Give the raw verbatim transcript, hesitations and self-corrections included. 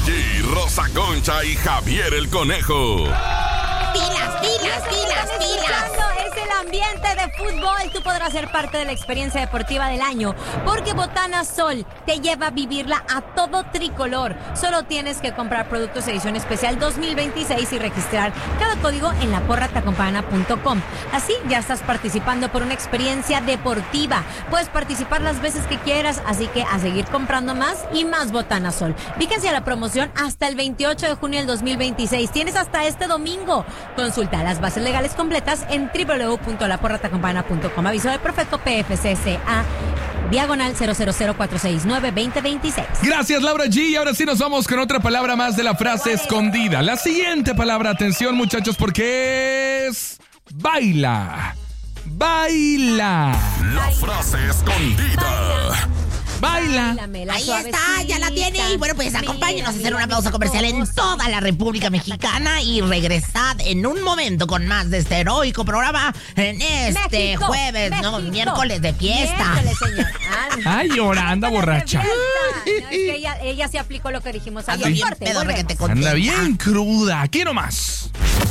G, Rosa Concha y Javier el Conejo. ¡Pilas, pilas, pilas, pilas! Es el ambiente de fútbol. Tú podrás ser parte de la experiencia deportiva del año, porque Botana Sol te lleva a vivirla a todo tricolor. Solo tienes que comprar productos edición especial dos mil veintiséis y registrar cada código en la porra te acompaña punto com. Así ya estás participando por una experiencia deportiva. Puedes participar las veces que quieras, así que a seguir comprando más y más Botana Sol. Fíjense a la promoción hasta el veintiocho de junio del dos mil veintiséis. Tienes hasta este domingo. Consulta las bases legales completas en doble u doble u doble u punto la porra te acompaña punto com. Aviso de Profeco P F C C A diagonal cero cero cero cuatro seis nueve dos cero dos seis. Gracias, Laura G. Y ahora sí nos vamos con otra palabra más de la frase escondida. La siguiente palabra, atención muchachos, porque es baila. Baila. La frase escondida. Baila. Ahí está, ya la tiene. Y bueno, pues acompáñenos a hacer una pausa comercial en toda la República Mexicana y regresad en un momento con más de este heroico programa en este México, jueves, México. no, miércoles de fiesta. Miércoles, señor. Ay, llora, anda borracha. No, es que ella, ella sí aplicó lo que dijimos Ando ayer. bien Corte, pedo, que volvemos. te conté. Anda bien cruda. Aquí nomás.